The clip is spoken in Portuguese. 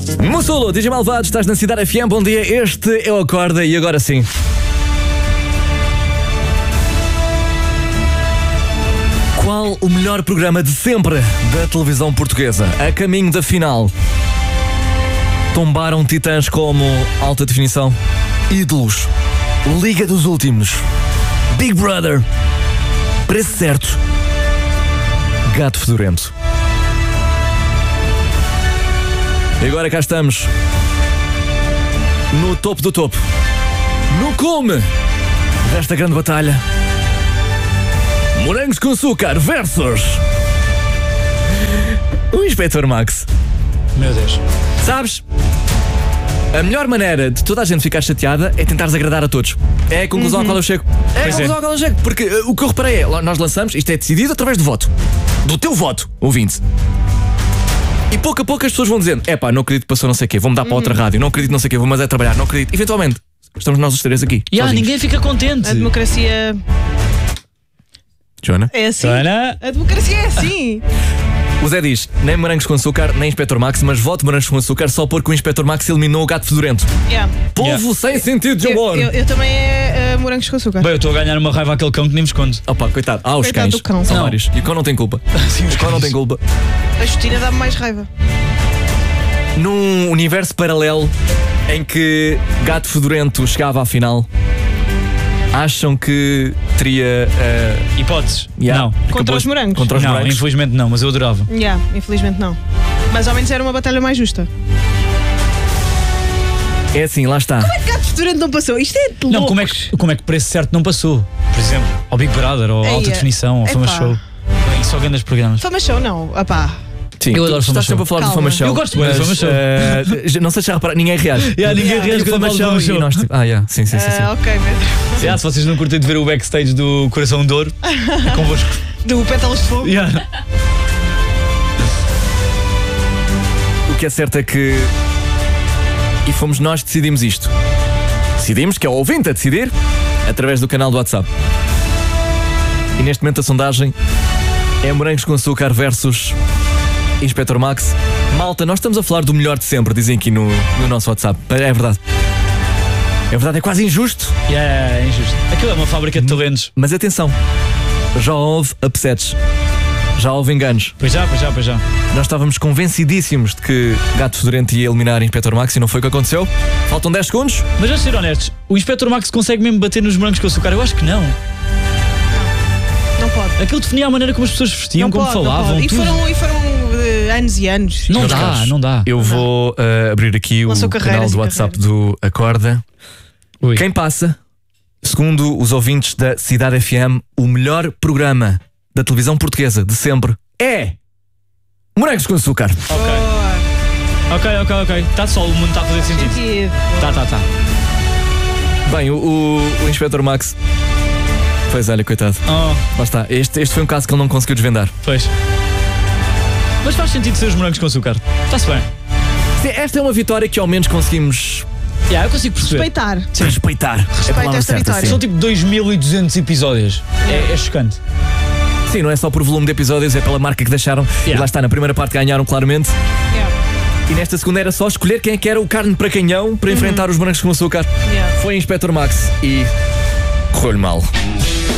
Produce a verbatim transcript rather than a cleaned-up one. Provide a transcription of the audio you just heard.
Mussulo, D J Malvado, estás na Cidade F M, bom dia, este é o Acorda e agora sim. Qual o melhor programa de sempre da televisão portuguesa? A caminho da final. Tombaram titãs como Alta Definição, Ídolos, Liga dos Últimos, Big Brother, Preço Certo, Gato Fedorento. E agora cá estamos no topo do topo, no cume desta grande batalha. Morangos com Açúcar versus o Inspector Max. Meu Deus. Sabes? A melhor maneira de toda a gente ficar chateada é tentares agradar a todos. É a conclusão Uhum. a qual eu chego. É Pois a conclusão é. a qual eu chego. Porque uh, o que eu reparei é, nós lançamos, isto é decidido através do voto. Do teu voto, ouvinte. E pouco a pouco as pessoas vão dizendo: é pá, não acredito que passou não sei o quê, vou mudar para outra rádio, não acredito não sei o quê, vou mas é trabalhar, não acredito. Eventualmente, estamos nós os três aqui. E ah, sozinhos. ninguém fica contente. A democracia Joana? é assim. Joana? A democracia é assim. O Zé diz: nem morangos com açúcar, nem Inspector Max, mas voto morangos com açúcar só porque o Inspector Max eliminou o Gato Fedorento. Yeah. Povo Yeah. sem sentido de Eu, humor. eu, eu também é uh, morangos com açúcar. Bem, eu estou a ganhar uma raiva àquele cão que nem me esconde. Opa, coitado. Ah, os Coitado cães. do cão. São Não. vários. E o cão não tem culpa. Sim, os O cão não tem culpa. A Justina dá-me mais raiva. Num universo paralelo em que Gato Fedorento chegava à final, acham que teria. Uh, Hipóteses? yeah, Não. Contra acabou- os morangos? Contra os Não, morangos. infelizmente não, mas eu adorava. Yeah, infelizmente não. Mas ao menos era uma batalha mais justa. É assim, lá está. Gato Fedorento não passou. Isto é de Não, loucos. como é, que, como é que preço certo não passou? Por exemplo, ao Big Brother, ou Eia. Alta Definição, ou Fama Epá. Show. Bem, só grandes programas. Fama Show não. Apá. Sim, Eu tu adoro Fama estás Show. sempre a falar Calma. do Fama Show. Eu gosto muito do mas, Fama Show. uh, não sei se já repararam, ninguém reage. Yeah, ninguém Yeah. reage E o quando Fama falo do Fama Show e Show. nós tipo, ah, yeah. sim, sim, sim, sim. Ah, ok, Pedro. Yeah, se vocês não curtem de ver o backstage do Coração de Ouro, é convosco. Do Pétalas de Fogo. Yeah. O que é certo é que. E fomos nós que decidimos isto. Decidimos que é o ouvinte a decidir através do canal do WhatsApp. E neste momento a sondagem é morangos com açúcar versus Inspector Max. Malta, nós estamos a falar do melhor de sempre, dizem aqui no, no nosso WhatsApp. É verdade. É verdade, é quase injusto. Yeah, é injusto. Aquilo é uma fábrica de talentos. Mas atenção, já houve upsets. Já houve enganos. Pois já, pois já, pois já. Nós estávamos convencidíssimos de que Gato Fedorento ia eliminar Inspector Max e não foi o que aconteceu. Faltam dez segundos. Mas vamos ser honestos, o Inspector Max consegue mesmo bater nos morangos com açúcar? Eu acho que não. Não pode. Aquilo definia a maneira como as pessoas vestiam, Não como pode, não falavam, pode. E tudo. foram, e foram uh, anos e anos. Não Meus dá, caros, não dá. Eu vou uh, abrir aqui o Lançou canal carreiras do e WhatsApp do Acorda. Ui. Quem passa, segundo os ouvintes da Cidade F M, o melhor programa da televisão portuguesa de sempre é Morangos com Açúcar. Ok, Boa. ok, ok, ok. Está só, o mundo está a fazer sentido. Sentido. Tá, tá, tá. Bem, o, o, o Inspector Max. Pois olha, coitado. Oh, Lá está. Este, este foi um caso que ele não conseguiu desvendar. pois. Mas faz sentido ser os morangos com açúcar. Está-se bem. Sim, esta é uma vitória que ao menos conseguimos Yeah, eu consigo perceber. Respeitar. respeitar. É a palavra esta certa, vitória. sim. São tipo dois mil e duzentos episódios. É, é chocante. Sim, não é só por volume de episódios, é pela marca que deixaram. E Yeah. lá está, na primeira parte ganharam claramente. Yeah. E nesta segunda era só escolher quem é que era o carne para canhão para enfrentar os morangos com açúcar. Yeah. Foi Inspector Max e correu-lhe mal.